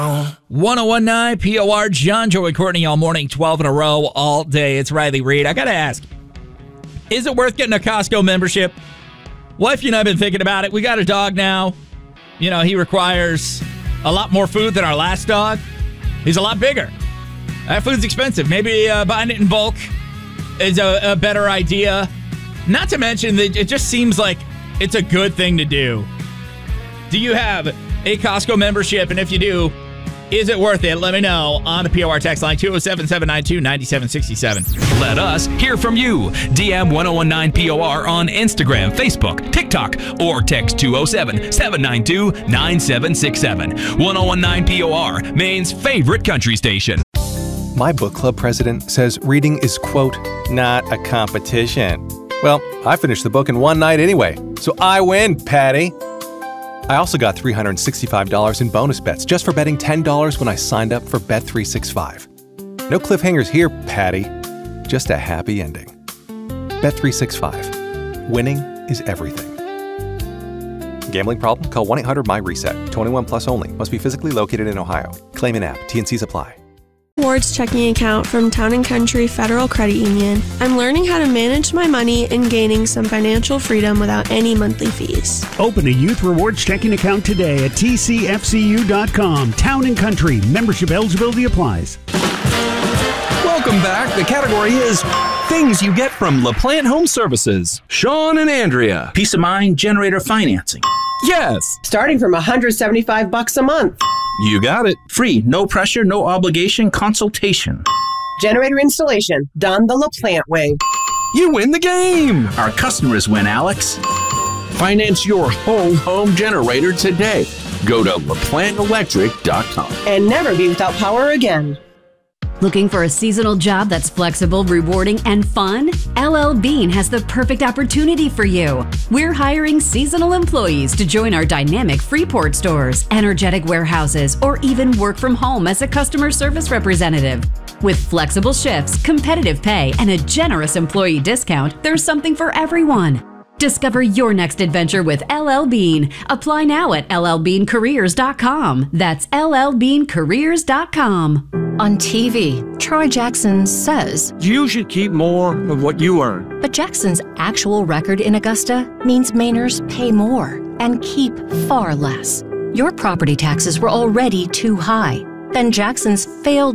1019 POR, John, Joey, Courtney, all morning, 12 in a row, all day. It's Riley Reid. I got to ask, is it worth getting a Costco membership? Wife and I have been thinking about it. We got a dog now. You know, he requires a lot more food than our last dog. He's a lot bigger. That food's expensive. Maybe buying it in bulk is a better idea. Not to mention that it just seems like it's a good thing to do. Do you have a Costco membership? And if you do, is it worth it? Let me know on the POR text line 207-792-9767. Let us hear from you. DM 1019 POR on Instagram, Facebook, TikTok, or text 207-792-9767. 1019 POR, Maine's favorite country station. My book club president says reading is, quote, not a competition. Well, I finished the book in one night anyway, so I win, Patty. I also got $365 in bonus bets just for betting $10 when I signed up for Bet365. No cliffhangers here, Patty. Just a happy ending. Bet365. Winning is everything. Gambling problem? Call 1-800-MY-RESET. 21 plus only. Must be physically located in Ohio. Claim in app. T&Cs apply. Rewards checking account from Town & Country Federal Credit Union. I'm learning how to manage my money and gaining some financial freedom without any monthly fees. Open a Youth Rewards checking account today at tcfcu.com. Town & Country. Membership eligibility applies. Welcome back. The category is things you get from LaPlante Home Services. Sean and Andrea. Peace of mind generator financing. Yes. Starting from $175 a month. You got it. Free, no pressure, no obligation consultation. Generator installation done the LaPlante way. You win the game. Our customers win, Alex. Finance your home generator today. Go to LaPlanteElectric.com. And never be without power again. Looking for a seasonal job that's flexible, rewarding, and fun? LL Bean has the perfect opportunity for you. We're hiring seasonal employees to join our dynamic Freeport stores, energetic warehouses, or even work from home as a customer service representative. With flexible shifts, competitive pay, and a generous employee discount, there's something for everyone. Discover your next adventure with LL Bean. Apply now at llbeancareers.com. That's llbeancareers.com. On TV, Troy Jackson says, "You should keep more of what you earn." But Jackson's actual record in Augusta means Mainers pay more and keep far less. Your property taxes were already too high. Then Jackson's failed